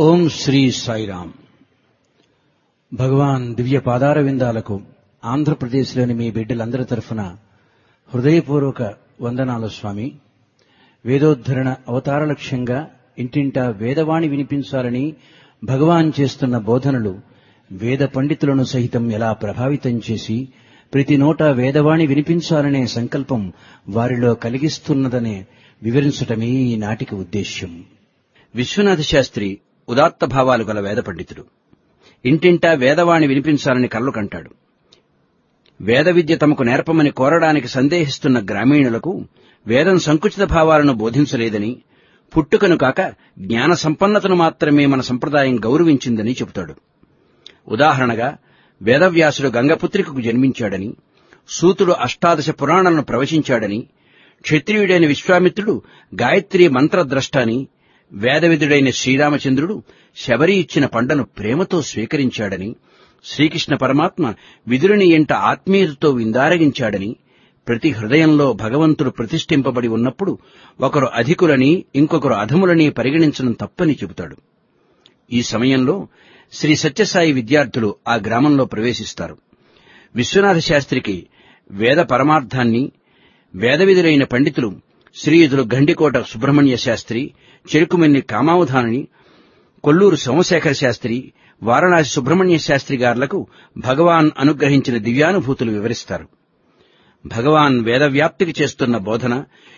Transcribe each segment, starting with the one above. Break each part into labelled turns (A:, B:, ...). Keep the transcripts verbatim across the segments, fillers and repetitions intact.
A: ఓం శ్రీ సాయిరామ్. భగవాన్ దివ్య పాదార విందాలకు ఆంధ్రప్రదేశ్లోని మీ బిడ్డలందరి తరఫున హృదయపూర్వక వందనాలు స్వామి. వేదోద్ధరణ అవతార లక్ష్యంగా ఇంటింటా వేదవాణి వినిపించాలని భగవాన్ చేస్తున్న బోధనలు వేద పండితులను సహితం ఎలా ప్రభావితం చేసి ప్రతి నోట వేదవాణి వినిపించాలనే సంకల్పం వారిలో కలిగిస్తున్నదనే వివరించటమే ఈ నాటిక ఉద్దేశ్యం.
B: విశ్వనాథ శాస్త్రి ఉదాత్త భావాలు గల వేద పండితుడు. ఇంటింటా వేదవాణి వినిపించాలని కలలు కంటాడు. వేద విద్య తమకు నేర్పమని కోరడానికి సందేహిస్తున్న గ్రామీణులకు వేదం సంకుచిత భావాలను బోధించలేదని, పుట్టుకను కాక జ్ఞాన సంపన్నతను మాత్రమే మన సంప్రదాయం గౌరవించిందని చెబుతాడు. ఉదాహరణగా వేదవ్యాసుడు గంగపుత్రికకు జన్మించాడని, సూతుడు అష్టాదశ పురాణాలను ప్రవచించాడని, క్షత్రియుడైన విశ్వామిత్రుడు గాయత్రీ మంత్రద్రష్ట అని, వేదవిదుడైన శ్రీరామచంద్రుడు శబరి ఇచ్చిన పండను ప్రేమతో స్వీకరించాడని, శ్రీకృష్ణ పరమాత్మ విదురుని ఎంట ఆత్మీయతతో విందారగించాడని, ప్రతి హృదయంలో భగవంతుడు ప్రతిష్ఠింపబడి ఉన్నప్పుడు ఒకరు అధికులని ఇంకొకరు అధములని పరిగణించడం తప్పని చెబుతాడు. ఈ సమయంలో శ్రీ సత్యసాయి విద్యార్థులు ఆ గ్రామంలో ప్రవేశిస్తారు. విశ్వనాథ శాస్త్రికి వేద పరమార్థాన్ని వేదవిధులైన పండితులు శ్రీయుతులు గండికోట సుబ్రహ్మణ్య శాస్త్రి, చెరుకుమెన్ని కామావధాని, కొల్లూరు సోమశేఖర శాస్త్రి, వారణాసి సుబ్రహ్మణ్య శాస్త్రి గార్లకు భగవాన్ అనుగ్రహించిన దివ్యానుభూతులు వివరిస్తారు. భగవాన్ వేదవ్యాప్తికి చేస్తున్న బోధన,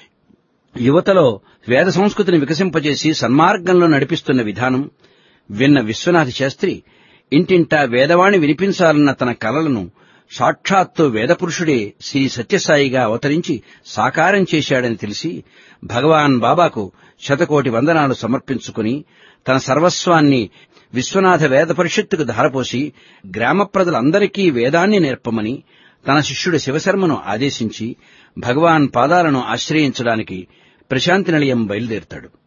B: యువతలో వేద సంస్కృతిని వికసింపజేసి సన్మార్గంలో నడిపిస్తున్న విధానం విన్న విశ్వనాథ శాస్త్రి ఇంటింటా వేదవాణి వినిపించాలన్న తన కలలను సాక్షాత్తు వేదపురుషుడే శ్రీ సత్యసాయిగా అవతరించి సాకారం చేశాడని తెలిసి భగవాన్ బాబాకు శతకోటి వందనాలు సమర్పించుకుని తన సర్వస్వాన్ని విశ్వనాథ వేద పరిషత్తుకు ధారపోసి గ్రామ ప్రజలందరికీ వేదాన్ని నేర్పమని తన శిష్యుడు శివశర్మను ఆదేశించి భగవాన్ పాదాలను ఆశ్రయించడానికి ప్రశాంతి నిలయం బయలుదేరుతాడు.